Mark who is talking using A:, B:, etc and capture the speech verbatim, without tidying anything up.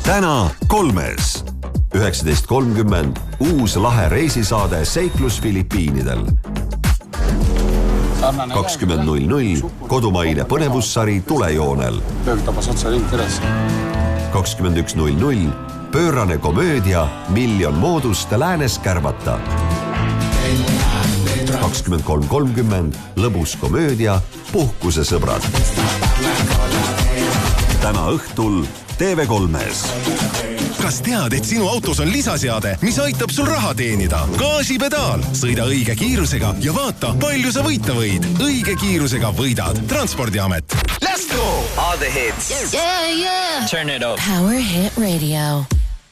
A: Täna kolmes. üheksateist kolmkümmend uus lahe reisisaade Seiklus Filipiinidel. kakskümmend null null kodumaine põnevussari Tulejoonel. kakskümmend üks null null pöörane komöödia Miljon moodust läänes kärvata. kakskümmend kolm kolmkümmend lõbus komöödia Puhkuse sõbrad. Täna õhtul T V kolmes.
B: Kas tead, et sinu autos on lisaseade, mis aitab sul raha teenida? Gaasipedaal. Sõida õige kiirusega ja vaata, palju sa võita võid. Õige kiirusega võidad. Transpordiamet.
C: Let's go! All the hits.
D: Yeah, yeah.
C: Turn it up.
D: Power Hit Radio.